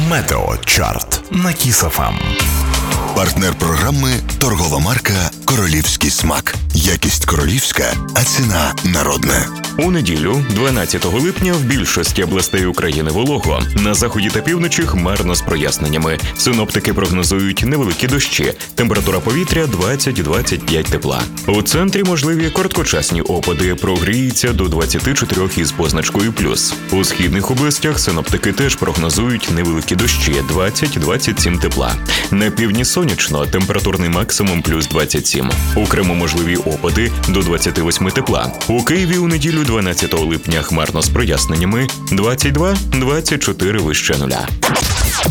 Метеочарт на Kiss FM. Партнер програми – торгова марка «Королівський смак». Якість королівська, а ціна народна. У неділю, 12 липня, в більшості областей України волого. На заході та півночі хмарно з проясненнями. Синоптики прогнозують невеликі дощі. Температура повітря 20-25 тепла. У центрі можливі короткочасні опади. Прогріється до 24 із позначкою плюс. У східних областях синоптики теж прогнозують невеликі дощі 20-27 тепла. На півдні сонячно, температурний максимум плюс 27. Окремо можливі опади до 28 тепла. У Києві у неділю 12 липня хмарно з проясненнями 22-24 вище нуля.